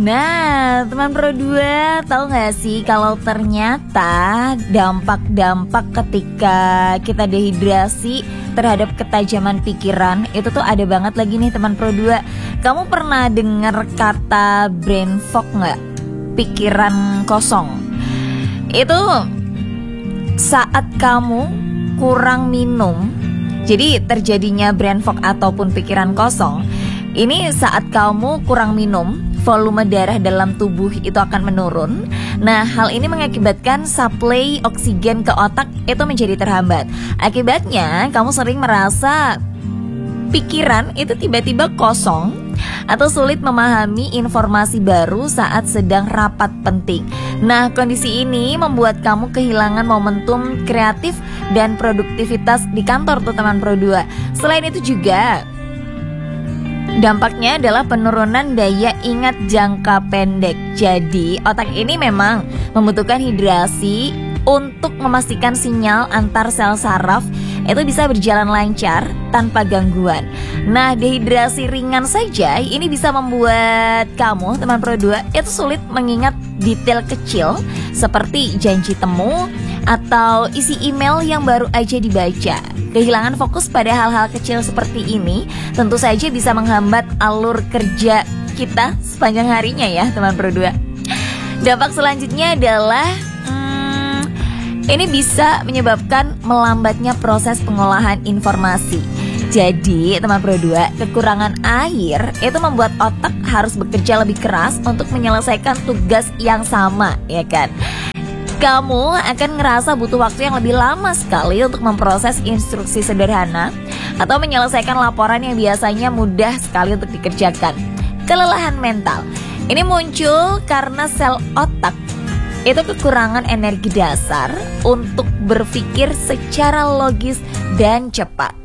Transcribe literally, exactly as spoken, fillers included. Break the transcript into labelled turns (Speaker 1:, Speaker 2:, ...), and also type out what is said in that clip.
Speaker 1: Nah, teman Pro dua, tahu gak sih kalau ternyata dampak-dampak ketika kita dehidrasi terhadap ketajaman pikiran itu tuh ada banget lagi nih teman Pro dua. Kamu pernah dengar kata brain fog gak? Pikiran kosong. Itu saat kamu kurang minum, jadi terjadinya brain fog ataupun pikiran kosong. Ini saat kamu kurang minum, volume darah dalam tubuh itu akan menurun. Nah, hal ini mengakibatkan suplai oksigen ke otak itu menjadi terhambat. Akibatnya, kamu sering merasa pikiran itu tiba-tiba kosong atau sulit memahami informasi baru saat sedang rapat penting. Nah, kondisi ini membuat kamu kehilangan momentum kreatif dan produktivitas di kantor tuh teman Pro dua. Selain itu juga dampaknya adalah penurunan daya ingat jangka pendek. Jadi, otak ini memang membutuhkan hidrasi untuk memastikan sinyal antar sel saraf itu bisa berjalan lancar tanpa gangguan. Nah, dehidrasi ringan saja ini bisa membuat kamu, teman Pro dua, itu sulit mengingat detail kecil seperti janji temu atau isi email yang baru aja dibaca. Kehilangan fokus pada hal-hal kecil seperti ini tentu saja bisa menghambat alur kerja kita sepanjang harinya ya teman Pro dua. Dampak selanjutnya adalah hmm, ini bisa menyebabkan melambatnya proses pengolahan informasi. Jadi teman Pro dua, kekurangan air itu membuat otak harus bekerja lebih keras untuk menyelesaikan tugas yang sama, ya kan? Kamu akan ngerasa butuh waktu yang lebih lama sekali untuk memproses instruksi sederhana atau menyelesaikan laporan yang biasanya mudah sekali untuk dikerjakan. Kelelahan mental ini muncul karena sel otak itu kekurangan energi dasar untuk berpikir secara logis dan cepat.